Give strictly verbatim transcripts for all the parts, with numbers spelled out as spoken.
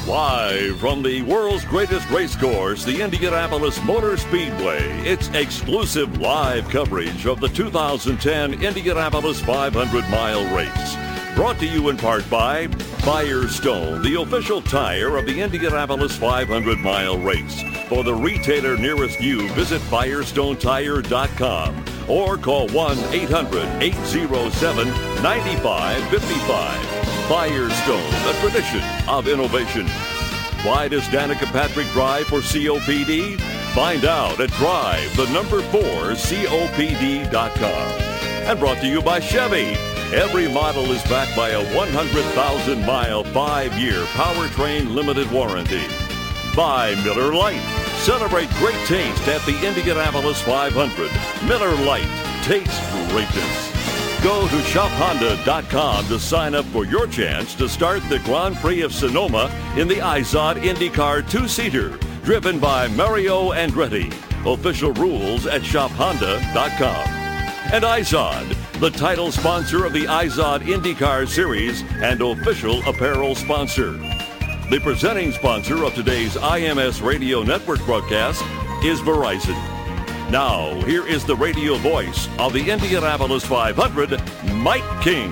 Live from the world's greatest race course, the Indianapolis Motor Speedway, it's exclusive live coverage of the two thousand ten Indianapolis five hundred mile race. Brought to you in part by Firestone, the official tire of the Indianapolis five hundred mile race. For the retailer nearest you, visit firestone tire dot com or call one eight hundred eight oh seven nine five five five. Firestone, a tradition of innovation. Why does Danica Patrick drive for C O P D? Find out at drive the number four C O P D dot com. And brought to you by Chevy. Every model is backed by a one hundred thousand mile, five-year powertrain limited warranty. By Miller Lite. Celebrate great taste at the Indianapolis five hundred. Miller Lite. Taste greatness. Go to shop honda dot com to sign up for your chance to start the Grand Prix of Sonoma in the Izod IndyCar two-seater, driven by Mario Andretti. Official rules at shop honda dot com. And Izod, the title sponsor of the Izod IndyCar Series and official apparel sponsor. The presenting sponsor of today's I M S Radio Network broadcast is Verizon. Now, here is the radio voice of the Indianapolis five hundred, Mike King.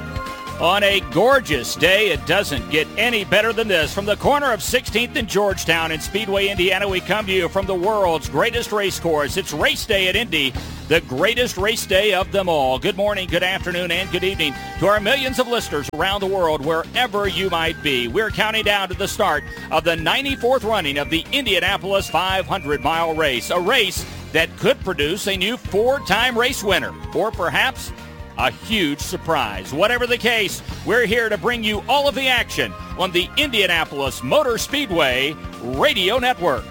On a gorgeous day, it doesn't get any better than this. From the corner of sixteenth and Georgetown in Speedway, Indiana, we come to you from the world's greatest race course. It's race day at Indy, the greatest race day of them all. Good morning, good afternoon, and good evening to our millions of listeners around the world, wherever you might be. We're counting down to the start of the ninety-fourth running of the Indianapolis five hundred mile race, a race that could produce a new four-time race winner, or perhaps a huge surprise. Whatever the case, we're here to bring you all of the action on the Indianapolis Motor Speedway Radio Network.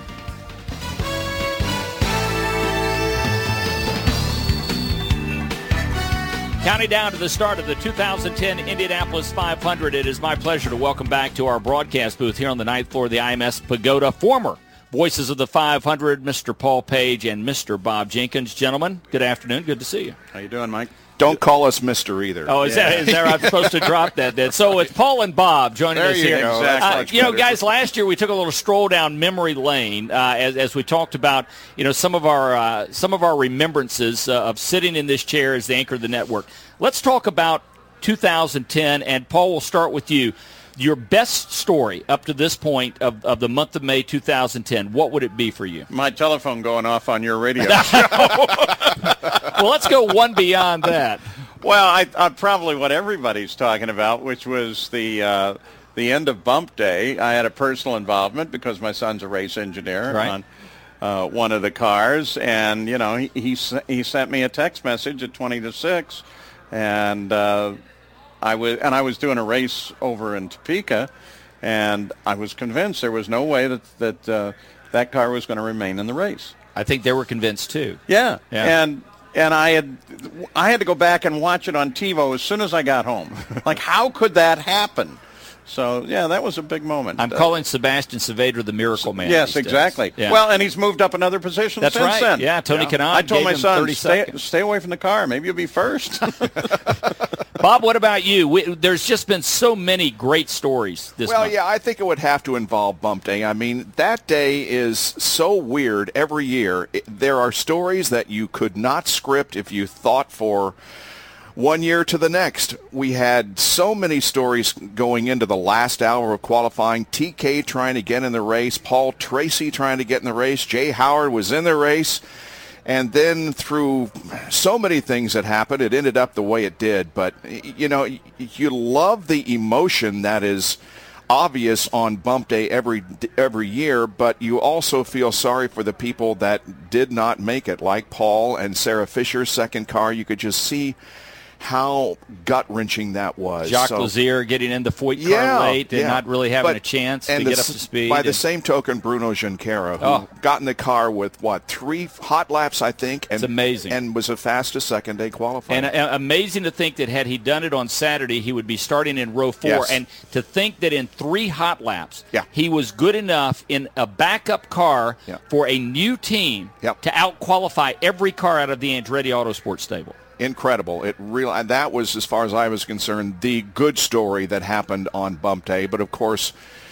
Counting down to the start of the two thousand ten Indianapolis five hundred, it is my pleasure to welcome back to our broadcast booth here on the ninth floor of the I M S Pagoda, former voices of the five hundred, Mister Paul Page and Mister Bob Jenkins. Gentlemen, good afternoon. Good to see you. How you doing, Mike? Don't call us Mister either. Oh, is, yeah. that, is that I'm supposed to drop that then? So it's Paul and Bob joining there us you here. Go. Uh, you know, guys, last year we took a little stroll down memory lane uh, as, as we talked about, you know, some of our uh, some of our remembrances uh, of sitting in this chair as the anchor of the network. Let's talk about two thousand ten, and Paul, we'll start with you. Your best story up to this point of, of the month of May two thousand ten, what would it be for you? My telephone going off on your radio show. Well, let's go one beyond that. Well, I, I probably what everybody's talking about, which was the uh, the end of Bump Day. I had a personal involvement because my son's a race engineer right. on uh, one of the cars, and you know he he, he sent me a text message at twenty to six, and uh, I was and I was doing a race over in Topeka, and I was convinced there was no way that that uh, that car was going to remain in the race. I think they were convinced too. Yeah, yeah. and. And I had, I had to go back and watch it on TiVo as soon as I got home. Like, how could that happen? So, yeah, that was a big moment. I'm uh, calling Sebastian Saavedra the Miracle Man. Yes, exactly. Yeah. Well, and he's moved up another position That's since right. then. Yeah, Tony yeah. Kanaan I told gave my him son, thirty stay, seconds. stay away from the car. Maybe you'll be first. Bob, what about you? We, there's just been so many great stories this well, month. yeah, I think it would have to involve Bump Day. I mean, that day is so weird every year. It, there are stories that you could not script if you thought for one year to the next. We had so many stories going into the last hour of qualifying. T K trying to get in the race. Paul Tracy trying to get in the race. Jay Howard was in the race. And then through so many things that happened, it ended up the way it did. But, you know, you love the emotion that is obvious on Bump Day every every year, but you also feel sorry for the people that did not make it, like Paul and Sarah Fisher's second car. You could just see how gut-wrenching that was. Jacques so, Lazier getting in the Foyt car yeah, late and yeah. not really having but, a chance to get the, up to speed. By and, the same token, Bruno Junqueira, who oh. got in the car with, what, three hot laps, I think? And, it's amazing. And was the fastest second-day qualifying. And uh, amazing to think that had he done it on Saturday, he would be starting in row four. Yes. And to think that in three hot laps, yeah. he was good enough in a backup car yeah. for a new team yep. to out-qualify every car out of the Andretti Autosport stable. Incredible. It really, and that was, as far as I was concerned, the good story that happened on Bump Day. But, of course,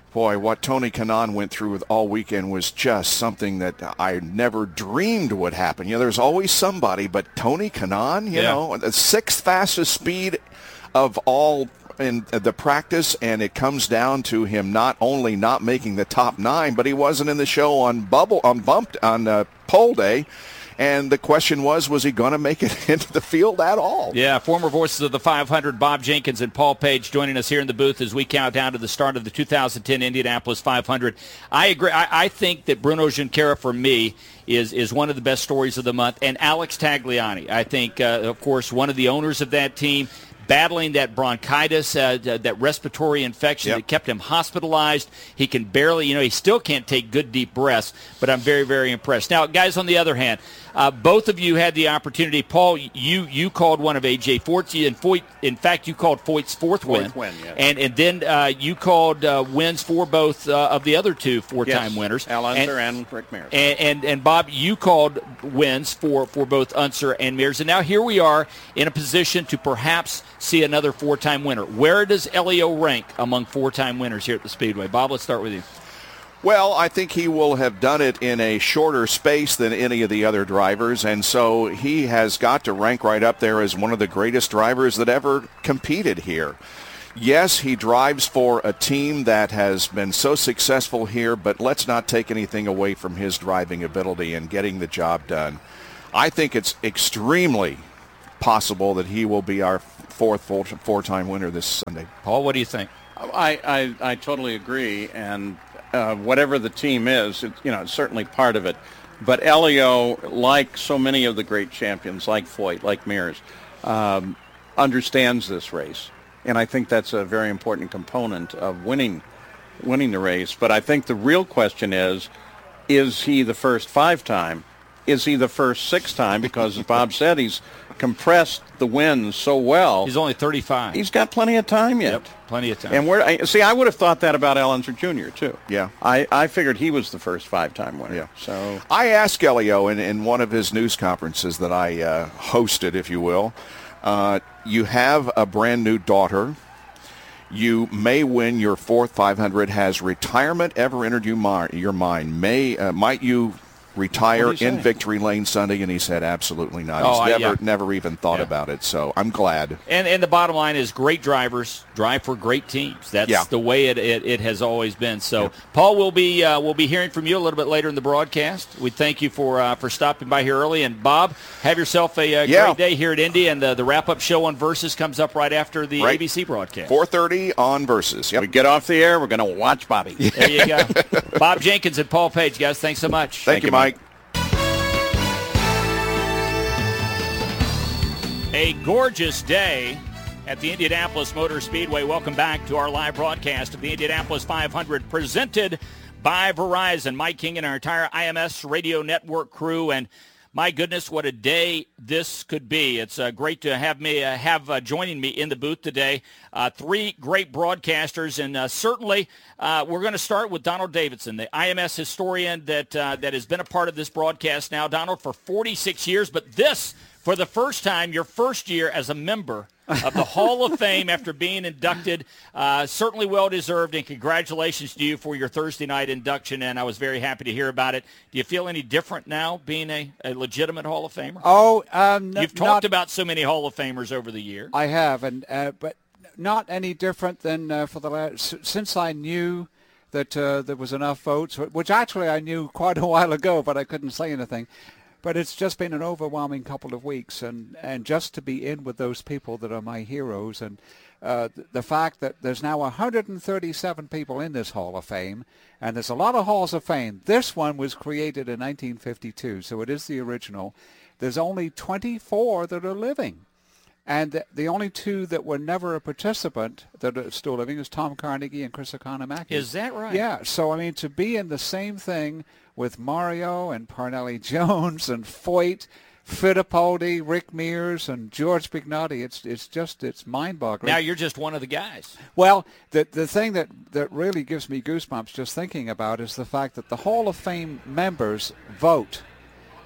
Boy, what Tony Kanaan went through with all weekend was just something that I never dreamed would happen. You know, there's always somebody, but Tony Kanaan, you Yeah. know, the sixth fastest speed of all in the practice, and it comes down to him not only not making the top nine, but he wasn't in the show on bubble on bumped on uh, pole day. And the question was, was he going to make it into the field at all? Yeah, former voices of the five hundred, Bob Jenkins and Paul Page, joining us here in the booth as we count down to the start of the two thousand ten Indianapolis five hundred. I agree. I, I think that Bruno Junqueira, for me, is is one of the best stories of the month. And Alex Tagliani, I think, uh, of course, one of the owners of that team, battling that bronchitis, uh, that respiratory infection Yep. that kept him hospitalized. He can barely, you know, he still can't take good, deep breaths, but I'm very, very impressed. Now, guys, on the other hand, uh, both of you had the opportunity. Paul, you you called one of A J Foyt's, and Foyt, in fact, you called Foyt's fourth, Fourth win. win, yes. And, and then uh, you called uh, wins for both uh, of the other two four-time Yes, winners. Al Unser and, and Rick Mears. and, and, and Bob, you called wins for, for both Unser and Mears. And now here we are in a position to perhaps see another four-time winner. Where does Elio rank among four-time winners here at the Speedway? Bob, let's start with you. Well, I think he will have done it in a shorter space than any of the other drivers, and so he has got to rank right up there as one of the greatest drivers that ever competed here. Yes, he drives for a team that has been so successful here, but let's not take anything away from his driving ability and getting the job done. I think it's extremely possible that he will be our fourth full- four-time winner this Sunday. Paul, what do you think? I, I, I totally agree, and uh, whatever the team is, it, you know, it's certainly part of it. But Elio, like so many of the great champions, like Foyt, like Mears, um, understands this race, and I think that's a very important component of winning, winning the race. But I think the real question is, is he the first five-time? Is he the first six-time? Because as Bob said, he's compressed the wins so well. He's only thirty-five. He's got plenty of time yet. Yep, plenty of time. And where I, see, I would have thought that about Al Unser Junior too. Yeah. I, I figured he was the first five-time winner. Yeah. So I asked Elio in, in one of his news conferences that I uh, hosted, if you will, uh, you have a brand new daughter. You may win your fourth five hundred. Has retirement ever entered you mi- your mind? May uh, might you retire What did he in say? Victory Lane Sunday? And he said absolutely not. Oh, He's I- never yeah. never even thought Yeah. about it. So I'm glad. And and the bottom line is great drivers drive for great teams. That's Yeah. the way it, it, it has always been. So, Paul, we'll be uh, we'll be hearing from you a little bit later in the broadcast. We thank you for uh, for stopping by here early. And, Bob, have yourself a, uh Yeah. great day here at Indy. And the, the wrap-up show on Versus comes up right after the Right. A B C broadcast. four thirty on Versus. Yep. we get off the air, we're going to watch Bobby. There you go. Bob Jenkins and Paul Page, guys, thanks so much. Thank, you, Mike. A gorgeous day at the Indianapolis Motor Speedway. Welcome back to our live broadcast of the Indianapolis five hundred, presented by Verizon. Mike King and our entire I M S Radio Network crew, and my goodness, what a day this could be. It's uh, great to have me uh, have uh, joining me in the booth today. Uh, three great broadcasters, and uh, certainly uh, we're going to start with Donald Davidson, the I M S historian that uh, that has been a part of this broadcast now, Donald, for forty-six years. But this, for the first time, your first year as a member of the Hall of Fame after being inducted. Uh, certainly well-deserved, and congratulations to you for your Thursday night induction, and I was very happy to hear about it. Do you feel any different now being a, a legitimate Hall of Famer? Oh, um, n- You've talked not, about so many Hall of Famers over the year. I have, and uh, but not any different than uh, for the last, since I knew that uh, there was enough votes, which actually I knew quite a while ago, but I couldn't say anything. But it's just been an overwhelming couple of weeks, and, and just to be in with those people that are my heroes, and uh, th- the fact that there's now one hundred thirty-seven people in this Hall of Fame, and there's a lot of Halls of Fame. This one was created in nineteen fifty-two, so it is the original. There's only twenty-four that are living. And the, the only two that were never a participant that are still living is Tom Carnegie and Chris Economaki. Is that right? Yeah. So, I mean, to be in the same thing with Mario and Parnelli Jones and Foyt, Fittipaldi, Rick Mears, and George Bignotti, it's it's just, it's mind-boggling. Now you're just one of the guys. Well, the the thing that, that really gives me goosebumps just thinking about is the fact that the Hall of Fame members vote.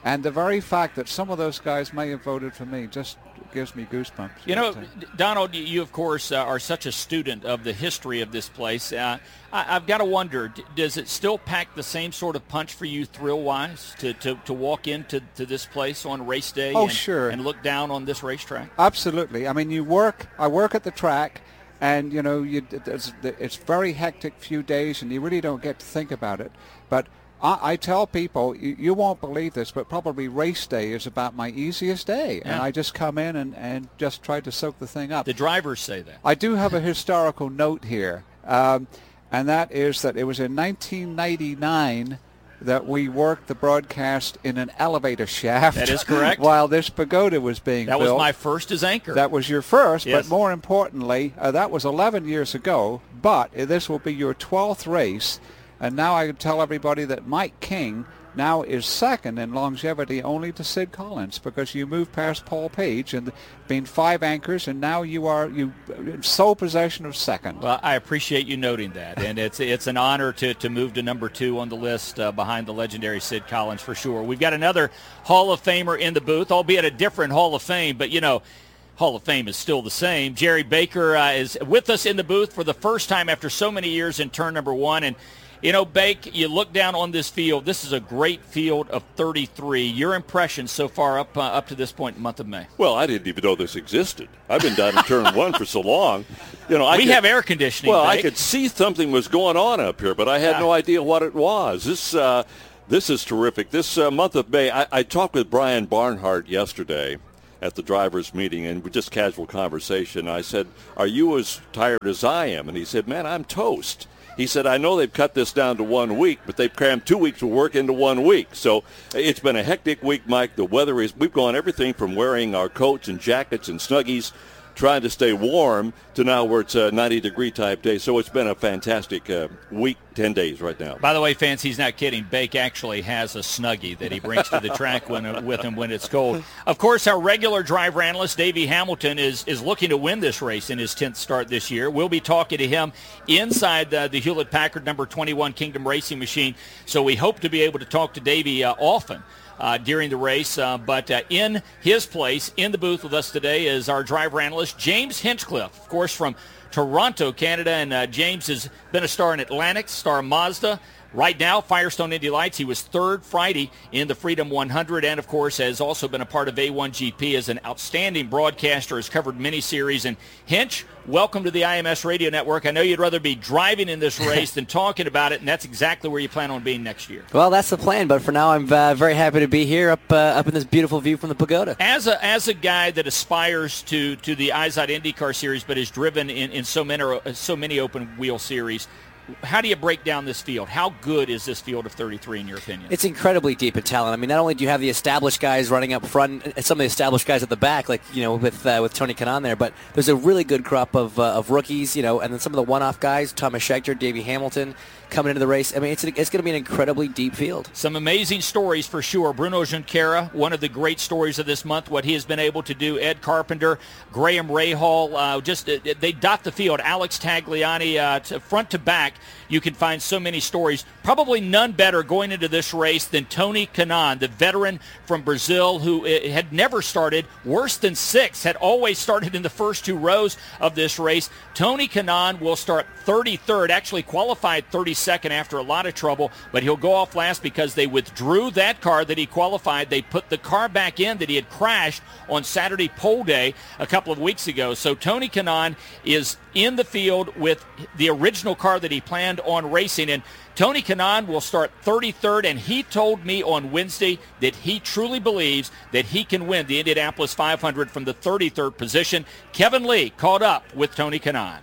And the very fact that some of those guys may have voted for me just gives me goosebumps. You know, Donald, you, of course, uh, are such a student of the history of this place. Uh, I, I've got to wonder, d- does it still pack the same sort of punch for you thrill-wise to, to, to walk into to this place on race day oh, and, sure. and look down on this racetrack? Absolutely. I mean, you work, I work at the track, and, you know, you, it's, it's very hectic few days, and you really don't get to think about it. But I, I tell people, you, you won't believe this, but probably race day is about my easiest day. Yeah. And I just come in and, and just try to soak the thing up. The drivers say that. I do have a historical note here, um, and that is that it was in nineteen ninety-nine that we worked the broadcast in an elevator shaft. That is correct. While this pagoda was being that built. That was my first as anchor. That was your first, yes. But more importantly, uh, that was eleven years ago, but uh, this will be your twelfth race. And now I can tell everybody that Mike King now is second in longevity only to Sid Collins, because you moved past Paul Page and been five anchors, and now you are you in sole possession of second. Well, I appreciate you noting that, and it's it's an honor to, to move to number two on the list uh, behind the legendary Sid Collins for sure. We've got another Hall of Famer in the booth, albeit a different Hall of Fame, but you know, Hall of Fame is still the same. Jerry Baker uh, is with us in the booth for the first time after so many years in turn number one. And you know, Bake, you look down on this field. This is a great field of thirty-three. Your impressions so far up uh, up to this point in the month of May? Well, I didn't even know this existed. I've been down in turn one for so long. You know, I we could, have air conditioning. Well, Bake. I could see something was going on up here, but I had yeah. no idea what it was. This uh, this is terrific. This uh, month of May, I, I talked with Brian Barnhart yesterday at the drivers' meeting, and just casual conversation. I said, "Are you as tired as I am?" And he said, "Man, I'm toast." He said, I know they've cut this down to one week, but they've crammed two weeks of work into one week. So it's been a hectic week, Mike. The weather is, we've gone everything from wearing our coats and jackets and Snuggies, trying to stay warm, to now where it's a ninety-degree type day. So it's been a fantastic uh, week, ten days right now. By the way, fans, he's not kidding. Bake actually has a Snuggie that he brings to the track when, with him when it's cold. Of course, our regular driver analyst, Davey Hamilton, is, is looking to win this race in his tenth start this year. We'll be talking to him inside the, the Hewlett-Packard number twenty-one Kingdom Racing Machine. So we hope to be able to talk to Davey uh, often. Uh, during the race, uh, but uh, in his place, in the booth with us today is our driver analyst, James Hinchcliffe, of course, from Toronto, Canada, and uh, James has been a star in Atlantic, star Mazda. Right now, Firestone Indy Lights. He was third Friday in the Freedom one hundred, and, of course, has also been a part of A one G P as an outstanding broadcaster, has covered many series. And, Hinch, welcome to the I M S Radio Network. I know you'd rather be driving in this race than talking about it, and that's exactly where you plan on being next year. Well, that's the plan, but for now I'm uh, very happy to be here up uh, up in this beautiful view from the pagoda. As a as a guy that aspires to, to the I Z O T IndyCar Series but is driven in, in so many so many open wheel series, how do you break down this field? How good is this field of thirty-three in your opinion? It's incredibly deep in talent. I mean, not only do you have the established guys running up front, and some of the established guys at the back, like, you know, with uh, with Tony Kanaan there, but there's a really good crop of uh, of rookies, you know, and then some of the one-off guys, Thomas Scheckter, Davey Hamilton, coming into the race. I mean, it's it's going to be an incredibly deep field. Some amazing stories for sure. Bruno Junqueira, one of the great stories of this month, what he has been able to do. Ed Carpenter, Graham Rahal, uh, just uh, they dot the field. Alex Tagliani, uh, to front to back. You can find so many stories. Probably none better going into this race than Tony Kanaan, the veteran from Brazil who had never started, worse than six, had always started in the first two rows of this race. Tony Kanaan will start thirty-third, actually qualified thirty-second after a lot of trouble, but he'll go off last because they withdrew that car that he qualified. They put the car back in that he had crashed on Saturday pole day a couple of weeks ago. So Tony Kanaan is in the field with the original car that he planned on racing, and Tony Kanaan will start thirty-third, and he told me on Wednesday that he truly believes that he can win the Indianapolis five hundred from the thirty-third position. Kevin Lee caught up with Tony Kanaan.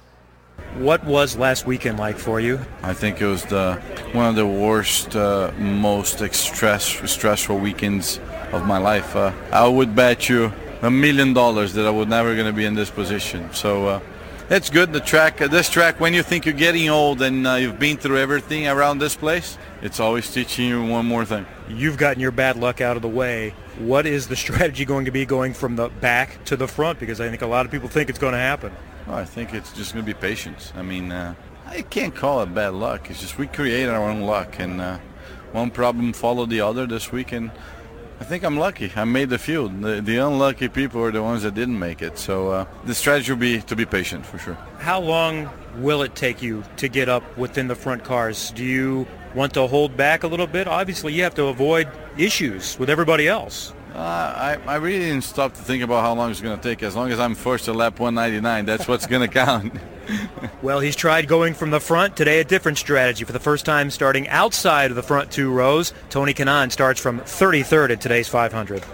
What was last weekend like for you? I think it was the one of the worst, uh, most stress, stressful weekends of my life. Uh, I would bet you a million dollars that I was never going to be in this position. So uh, it's good. The track, uh, this track, when you think you're getting old and uh, you've been through everything around this place, it's always teaching you one more thing. You've gotten your bad luck out of the way. What is the strategy going to be going from the back to the front? Because I think a lot of people think it's going to happen. Well, I think it's just going to be patience. I mean, uh, I can't call it bad luck. It's just we create our own luck, and uh, one problem followed the other this week, and I think I'm lucky. I made the field. The, the unlucky people are the ones that didn't make it. So uh, the strategy will be to be patient for sure. How long will it take you to get up within the front cars? Do you want to hold back a little bit? Obviously, you have to avoid issues with everybody else. Uh, I, I really didn't stop to think about how long it's going to take. As long as I'm first to lap one ninety-nine, that's what's going to count. Well, he's tried going from the front. Today, a different strategy. For the first time, starting outside of the front two rows, Tony Kanaan starts from thirty-third at today's five hundred.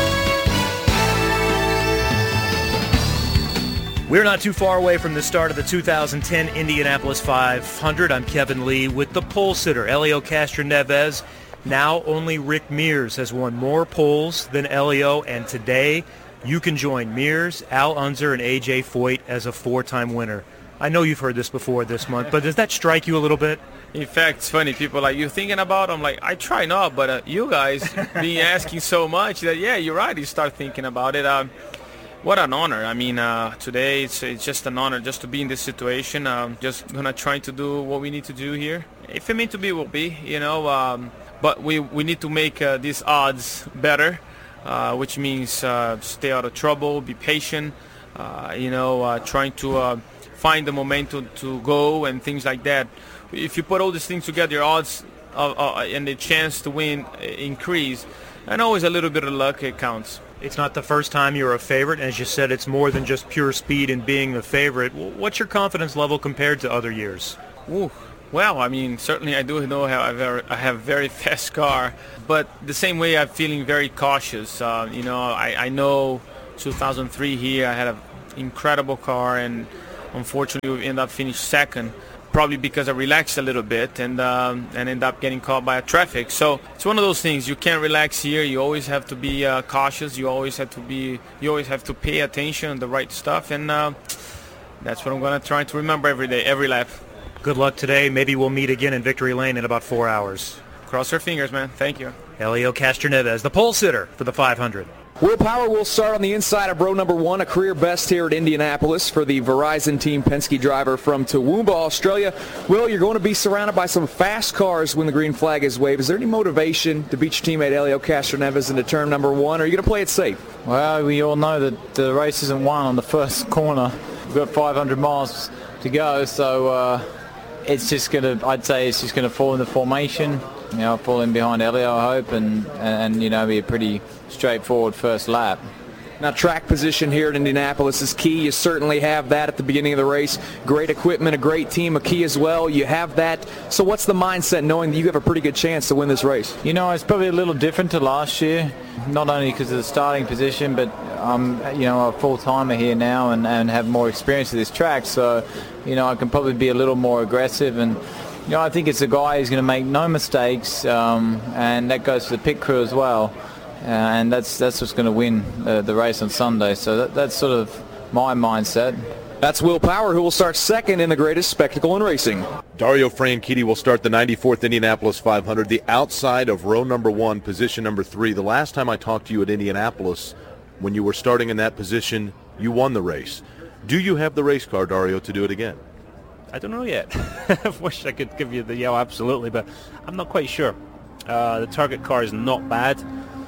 We're not too far away from the start of the two thousand ten Indianapolis five hundred. I'm Kevin Lee with the pole sitter, Helio Castroneves. Now only Rick Mears has won more poles than Helio, and today you can join Mears, Al Unser, and A J Foyt as a four-time winner. I know you've heard this before this month, but does that strike you a little bit? In fact, it's funny. People like, you thinking about it? I'm like, I try not, but uh, you guys been asking so much that, yeah, you're right. You start thinking about it. Um, what an honor. I mean, uh, today it's, it's just an honor just to be in this situation. Um, just going to try to do what we need to do here. If it meant to be, we'll be, you know. Um, but we, we need to make uh, these odds better, uh, which means uh, stay out of trouble, be patient, uh, you know, uh, trying to uh, find the momentum to go and things like that. If you put all these things together, your odds uh, uh, and the chance to win increase. And always a little bit of luck, it counts. It's not the first time you're a favorite. As you said, it's more than just pure speed and being the favorite. What's your confidence level compared to other years? Ooh. Well, I mean, certainly I do know how I have a very fast car, but the same way I'm feeling very cautious. Uh, you know, I, I know two thousand three here, I had an incredible car, and unfortunately we ended up finishing second, probably because I relaxed a little bit and um, and ended up getting caught by a traffic. So it's one of those things. You can't relax here. You always have to be uh, cautious. You always have to be. You always have to pay attention to the right stuff, and uh, that's what I'm going to try to remember every day, every lap. Good luck today. Maybe we'll meet again in Victory Lane in about four hours. Cross our fingers, man. Thank you. Helio Castroneves, the pole sitter for the five hundred. Will Power will start on the inside of row number one, a career best here at Indianapolis for the Verizon Team Penske driver from Toowoomba, Australia. Will, you're going to be surrounded by some fast cars when the green flag is waved. Is there any motivation to beat your teammate Helio Castroneves into turn number one, or are you going to play it safe? Well, we all know that the race isn't won on the first corner. We've got five hundred miles to go, so uh, it's just going to, I'd say it's just going to fall in the formation. You know, fall in behind Helio, I hope, and, and, you know, be a pretty straightforward first lap. Now, track position here at Indianapolis is key. You certainly have that at the beginning of the race. Great equipment, a great team, a key as well. You have that. So what's the mindset knowing that you have a pretty good chance to win this race? You know, it's probably a little different to last year, not only because of the starting position, but I'm, you know, a full-timer here now and, and have more experience with this track. So, you know, I can probably be a little more aggressive, and you know, I think it's a guy who's going to make no mistakes, um, and that goes for the pit crew as well. Uh, and that's that's what's going to win uh, the race on Sunday. So that, that's sort of my mindset. That's Will Power, who will start second in the greatest spectacle in racing. Dario Franchitti will start the ninety-fourth Indianapolis five hundred, the outside of row number one, position number three. The last time I talked to you at Indianapolis, when you were starting in that position, you won the race. Do you have the race car, Dario, to do it again? I don't know yet. I wish I could give you the yeah, absolutely, but I'm not quite sure. Uh, the target car is not bad.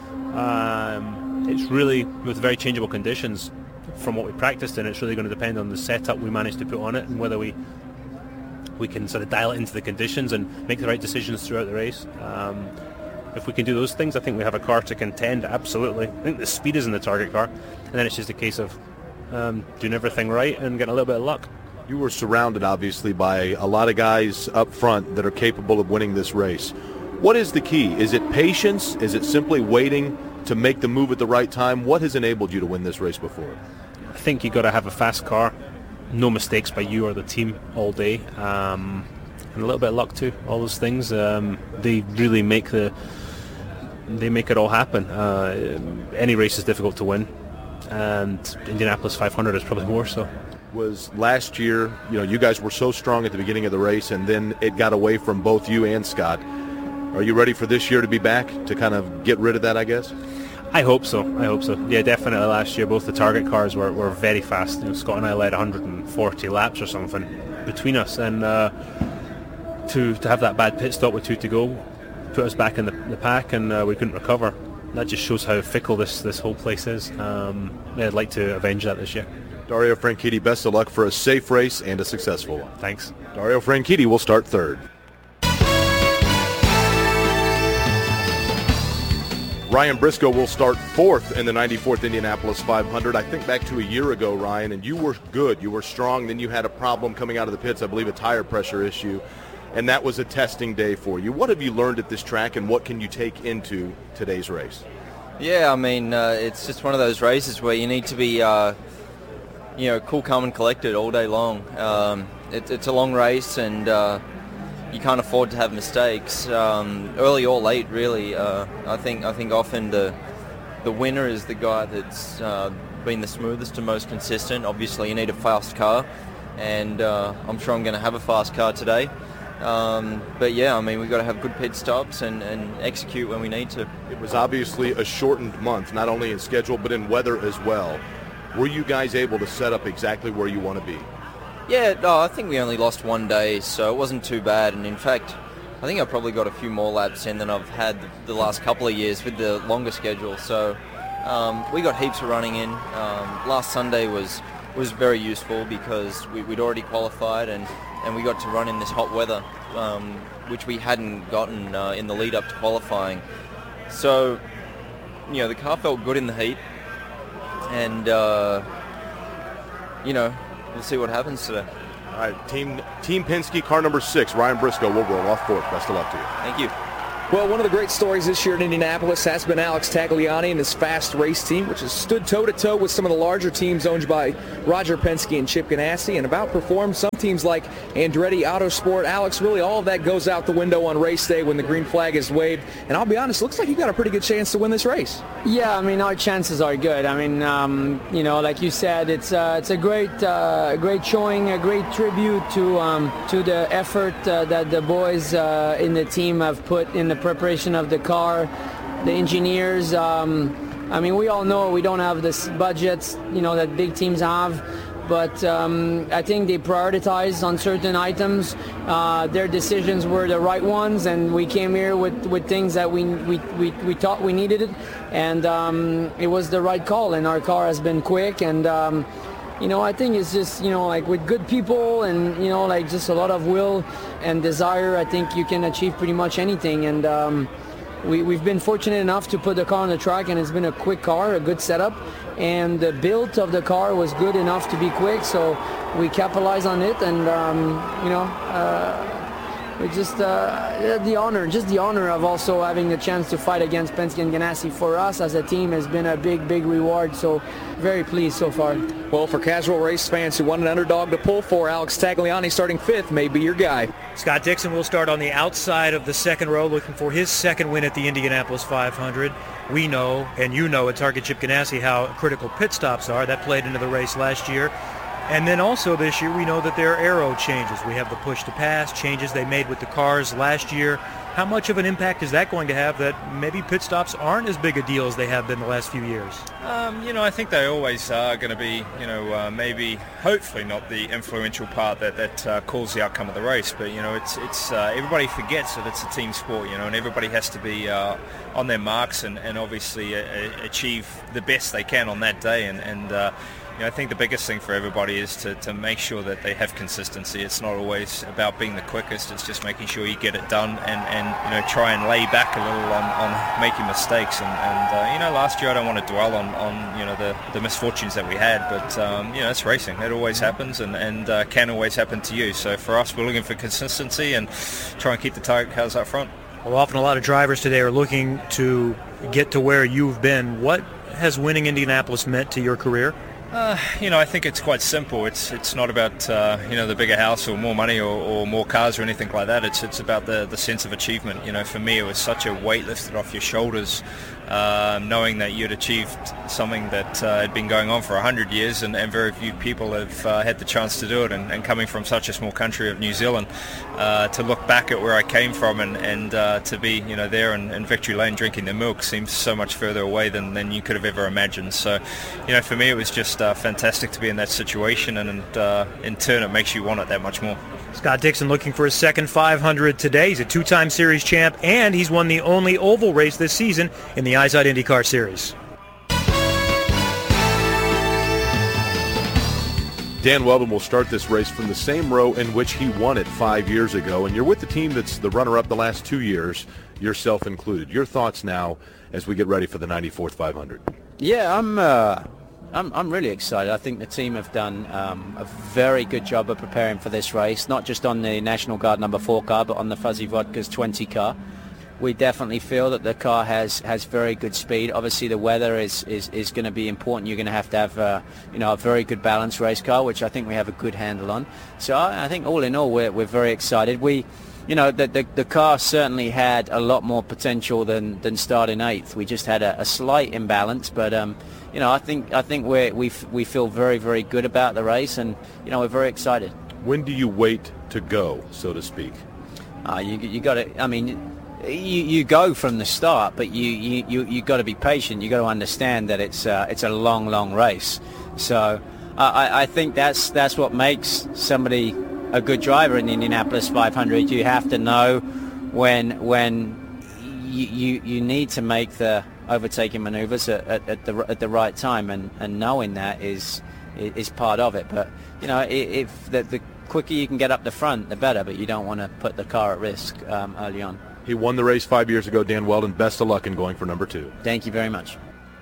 Um, it's really, with very changeable conditions from what we practiced in, it's really going to depend on the setup we manage to put on it and whether we we can sort of dial it into the conditions and make the right decisions throughout the race. Um, if we can do those things, I think we have a car to contend, absolutely. I think the speed is in the target car, and then it's just a case of um, doing everything right and getting a little bit of luck. You were surrounded, obviously, by a lot of guys up front that are capable of winning this race. What is the key? Is it patience? Is it simply waiting to make the move at the right time? What has enabled you to win this race before? I think you got to have a fast car, no mistakes by you or the team all day, um, and a little bit of luck too. All those things, um, they really make the they make it all happen. Uh, any race is difficult to win, and Indianapolis five hundred is probably more so. Was last year, you know, you guys were so strong at the beginning of the race, and then it got away from both you and Scott. Are you ready for this year to be back, to kind of get rid of that, I guess? I hope so. I hope so. Yeah, definitely last year, both the target cars were, were very fast. You know, Scott and I led one hundred forty laps or something between us, and uh, to to have that bad pit stop with two to go put us back in the, the pack, and uh, we couldn't recover. that just shows how fickle this, this whole place is. Um, I'd like to avenge that this year. Dario Franchitti, best of luck for a safe race and a successful one. Thanks. Dario Franchitti will start third. Ryan Briscoe will start fourth in the ninety-fourth Indianapolis five hundred. I think back to a year ago, Ryan, and you were good. You were strong. Then you had a problem coming out of the pits, I believe a tire pressure issue, and that was a testing day for you. What have you learned at this track, and what can you take into today's race? Yeah, I mean, uh, it's just one of those races where you need to be, uh, you know, cool, calm, and collected all day long. Um, it, it's a long race, and uh, you can't afford to have mistakes, um, early or late, really. Uh, I think I think often the the winner is the guy that's uh, been the smoothest and most consistent. Obviously, you need a fast car, and uh, I'm sure I'm going to have a fast car today. Um, but yeah, I mean, we've got to have good pit stops and, and execute when we need to. It was obviously a shortened month, not only in schedule but in weather as well. Were you guys able to set up exactly where you want to be? Yeah, no, I think we only lost one day, so it wasn't too bad. And in fact, I think I probably got a few more laps in than I've had the last couple of years with the longer schedule. So um, we got heaps of running in. Um, last Sunday was was very useful because we, we'd already qualified and, and we got to run in this hot weather, um, which we hadn't gotten uh, in the lead up to qualifying. So, you know, the car felt good in the heat, and uh, you know, we'll see what happens today. All right, Team Team Penske, car number six, Ryan Briscoe will roll off fourth. Best of luck to you. Thank you. Well, one of the great stories this year in Indianapolis has been Alex Tagliani and his fast race team, which has stood toe-to-toe with some of the larger teams owned by Roger Penske and Chip Ganassi and about performed some teams like Andretti Autosport. Alex, really all of that goes out the window on race day when the green flag is waved. And I'll be honest, it looks like you got a pretty good chance to win this race. Yeah, I mean, our chances are good. I mean, um, you know, like you said, it's uh, it's a great uh, great showing, a great tribute to um, to the effort uh, that the boys uh, in the team have put in the preparation of the car, the engineers. Um, I mean, we all know we don't have this budgets, you know, that big teams have. But um, I think they prioritized on certain items. Uh, their decisions were the right ones, and we came here with, with things that we, we, we, we thought we needed it, and um, it was the right call, and our car has been quick, and um, you know, I think it's just, you know, like with good people and, you know, like just a lot of will and desire, I think you can achieve pretty much anything. And um, we, we've been fortunate enough to put the car on the track, and it's been a quick car, a good setup. And the build of the car was good enough to be quick, so we capitalized on it. And, um, you know, uh, we just, uh, the honor, just the honor of also having the chance to fight against Penske and Ganassi for us as a team has been a big, big reward. So very pleased so far. Well, for casual race fans who want an underdog to pull for, Alex Tagliani starting fifth may be your guy. Scott Dixon will start on the outside of the second row, looking for his second win at the Indianapolis five hundred. We know, and you know at Target Chip Ganassi, how critical pit stops are. That played into the race last year. And then also this year, we know that there are aero changes. We have the push-to-pass changes they made with the cars last year. How much of an impact is that going to have that maybe pit stops aren't as big a deal as they have been the last few years? Um, you know, I think they always are going to be, you know, uh, maybe, hopefully not the influential part that, that uh, calls the outcome of the race. But, you know, it's, it's uh, everybody forgets that it's a team sport, you know, and everybody has to be uh, on their marks and, and obviously uh, achieve the best they can on that day. And, and uh, you know, I think the biggest thing for everybody is to, to make sure that they have consistency. It's not always about being the quickest. It's just making sure you get it done and, and you know, try and lay back a little on, on making mistakes. And, and uh, you know, last year I don't want to dwell on, on you know, the, the misfortunes that we had, but, um, you know, it's racing. It always happens and, and uh, can always happen to you. So for us, we're looking for consistency and try and keep the Target cars up front. Well, often a lot of drivers today are looking to get to where you've been. What has winning Indianapolis meant to your career? Uh, you know, I think it's quite simple. It's it's not about uh, you know, the bigger house or more money or, or more cars or anything like that. It's it's about the, the sense of achievement. You know, for me, it was such a weight lifted off your shoulders, uh, knowing that you'd achieved something that uh, had been going on for a hundred years, and, and very few people have uh, had the chance to do it. And, and coming from such a small country of New Zealand, uh, to look back at where I came from and and uh, to be, you know, there in, in Victory Lane drinking the milk seems so much further away than, than you could have ever imagined. So, you know, for me, it was just Uh, fantastic to be in that situation, and uh, in turn it makes you want it that much more. Scott Dixon looking for his second five hundred today. He's a two-time series champ, and he's won the only oval race this season in the Izod IndyCar Series. Dan Wheldon will start this race from the same row in which he won it five years ago, and you're with the team that's the runner-up the last two years, yourself included. Your thoughts now as we get ready for the ninety-fourth five hundred? Yeah, I'm, uh, I'm, I'm really excited. I think the team have done um, a very good job of preparing for this race, not just on the National Guard number four car, but on the Fuzzy Vodka's twenty car. We definitely feel that the car has, has very good speed. Obviously, the weather is, is, is going to be important. You're going to have to have uh, you know, a very good balanced race car, which I think we have a good handle on. So I, I think all in all, we're, we're very excited. We, you know, the, the, the car certainly had a lot more potential than, than starting eighth. We just had a, a slight imbalance, but um, you know, I think I think we we we feel very very good about the race, and you know, we're very excited. When do you wait to go, so to speak? Uh, you you got to. I mean. You, you go from the start, but you you you you got to be patient. You got to understand that it's uh, it's a long, long race. So uh, I I think that's that's what makes somebody a good driver in the Indianapolis five hundred. You have to know when when you you, you need to make the overtaking maneuvers at, at, at the at the right time, and, and knowing that is is part of it. But you know, if the, the quicker you can get up the front, the better. But you don't want to put the car at risk um, early on. He won the race five years ago. Dan Wheldon, best of luck in going for number two. Thank you very much.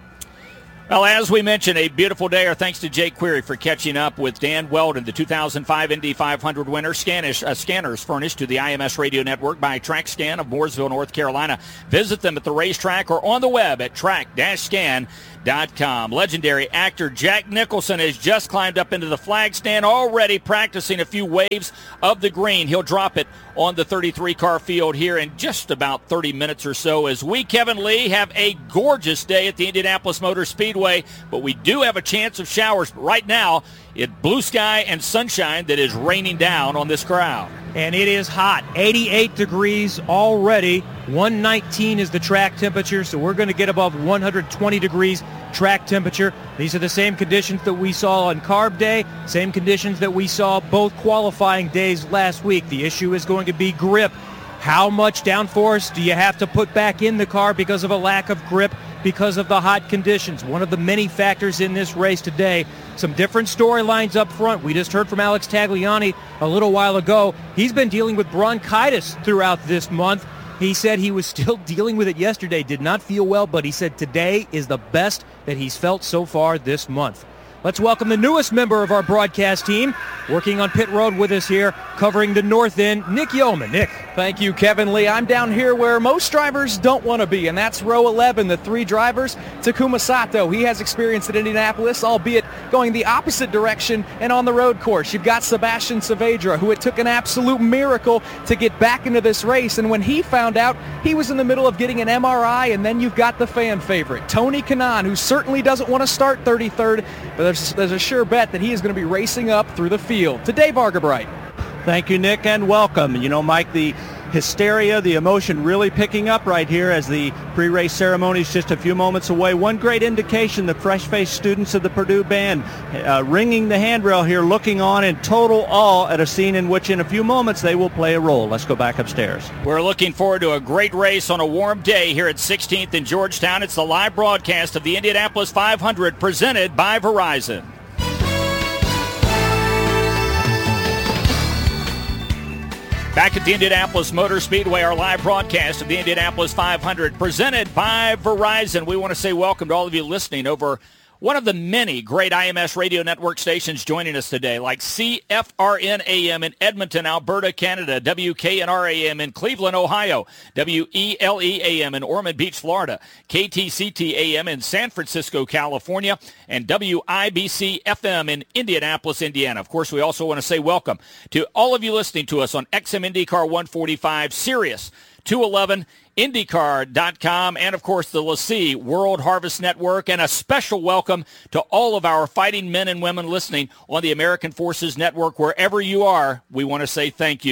Well, as we mentioned, a beautiful day. Our thanks to Jake Query for catching up with Dan Wheldon, the two thousand five Indy five hundred winner. Scanish, uh, scanners furnished to the I M S Radio Network by TrackScan of Mooresville, North Carolina. Visit them at the racetrack or on the web at track dash scan dot com. Legendary actor Jack Nicholson has just climbed up into the flag stand, already practicing a few waves of the green. He'll drop it on the thirty-three car field here in just about thirty minutes or so, as we, Kevin Lee, have a gorgeous day at the Indianapolis Motor Speedway, but we do have a chance of showers. Right now, it's blue sky and sunshine that is raining down on this crowd. And it is hot, eighty-eight degrees already. one nineteen is the track temperature, so we're going to get above one hundred twenty degrees track temperature. These are the same conditions that we saw on Carb Day, same conditions that we saw both qualifying days last week. The issue is going to be grip. How much downforce do you have to put back in the car because of a lack of grip, because of the hot conditions? One of the many factors in this race today. Some different storylines up front. We just heard from Alex Tagliani a little while ago. He's been dealing with bronchitis throughout this month. He said he was still dealing with it yesterday, did not feel well, but he said today is the best that he's felt so far this month. Let's welcome the newest member of our broadcast team, working on pit road with us here, covering the north end, Nick Yeoman. Nick. Thank you, Kevin Lee. I'm down here where most drivers don't want to be, and that's row eleven, the three drivers. Takuma Sato, he has experience at Indianapolis, albeit going the opposite direction and on the road course. You've got Sebastian Saavedra, who it took an absolute miracle to get back into this race, and when he found out, he was in the middle of getting an M R I, and then you've got the fan favorite, Tony Kanaan, who certainly doesn't want to start thirty-third, but there's, there's a sure bet that he is going to be racing up through the field. To Dave Argabright. Thank you, Nick, and welcome. You know, Mike, the hysteria, the emotion really picking up right here as the pre-race ceremony is just a few moments away. One great indication, the fresh-faced students of the Purdue band uh, ringing the handrail here, looking on in total awe at a scene in which in a few moments they will play a role. Let's go back upstairs. We're looking forward to a great race on a warm day here at sixteenth in Georgetown. It's the live broadcast of the Indianapolis five hundred presented by Verizon. Back at the Indianapolis Motor Speedway, our live broadcast of the Indianapolis five hundred presented by Verizon. We want to say welcome to all of you listening over one of the many great I M S radio network stations joining us today, like C F R N A M in Edmonton, Alberta, Canada, W K N R A M in Cleveland, Ohio, W E L E A M in Ormond Beach, Florida, K T C T A M in San Francisco, California, and W I B C F M in Indianapolis, Indiana. Of course, we also want to say welcome to all of you listening to us on X M IndyCar one forty-five, Sirius two eleven, IndyCar dot com, and, of course, the LaCie World Harvest Network, and a special welcome to all of our fighting men and women listening on the American Forces Network. Wherever you are, we want to say thank you.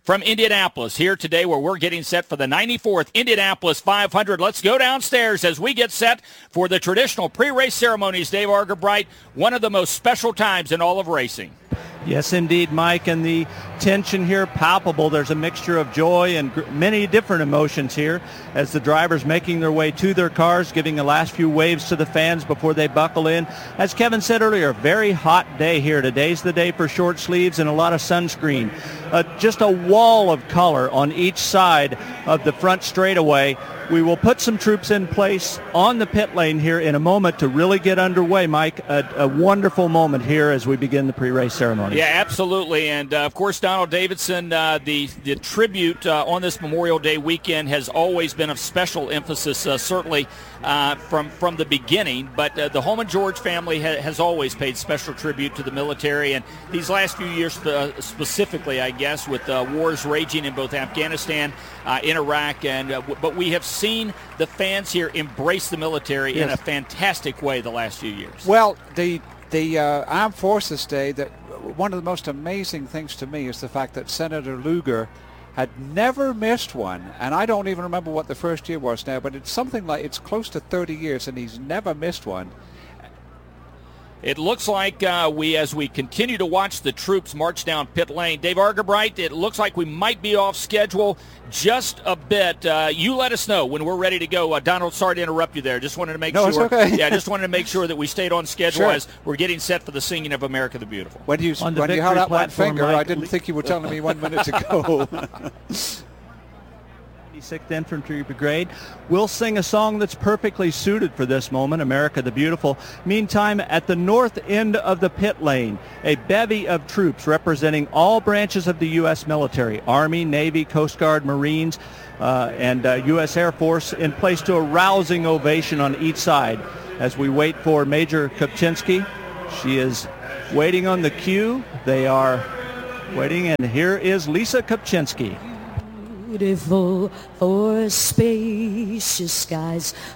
from Indianapolis here today where we're getting set for the ninety-fourth Indianapolis five hundred. Let's go downstairs as we get set for the traditional pre-race ceremonies. Dave Argabright, one of the most special times in all of racing. Yes, indeed, Mike, and the tension here palpable. There's a mixture of joy and gr- many different emotions here as the drivers making their way to their cars, giving the last few waves to the fans before they buckle in. As Kevin said earlier, very hot day here. Today's the day for short sleeves and a lot of sunscreen. Uh, just a wall of color on each side of the front straightaway. We will put some troops in place on the pit lane here in a moment to really get underway, Mike. A, a wonderful moment here as we begin the pre-race ceremony. Yeah, absolutely. And, uh, of course, Donald Davidson, uh, the, the tribute uh, on this Memorial Day weekend has always been of special emphasis, uh, certainly uh, from, from the beginning. But uh, the Holman George family ha- has always paid special tribute to the military. And these last few years uh, specifically, I guess, with uh, wars raging in both Afghanistan, uh, in Iraq, and uh, w- but we have seen the fans here embrace the military yes. in a fantastic way the last few years. Well, the the uh, Armed Forces Day, that one of the most amazing things to me is the fact that Senator Lugar had never missed one, and I don't even remember what the first year was now, but it's something like it's close to thirty years, and he's never missed one. It looks like uh, we, as we continue to watch the troops march down pit lane, Dave Argabright, it looks like we might be off schedule just a bit. Uh, you let us know when we're ready to go. Uh, Donald, sorry to interrupt you there. Just wanted to make no, sure. It's okay. yeah, just wanted to make sure that we stayed on schedule sure. as we're getting set for the singing of America the Beautiful. When you on when you held out one finger, Mike, I didn't think you were telling me one minute ago. ninety-sixth Infantry Brigade will sing a song that's perfectly suited for this moment, America the Beautiful. Meantime, at the north end of the pit lane, a bevy of troops representing all branches of the U S military, Army, Navy, Coast Guard, Marines, uh, and uh, U S Air Force, in place to a rousing ovation on each side as we wait for Major Kopczynski. She is waiting on the cue. They are waiting, and here is Lisa Kopczynski. Beautiful for spacious skies,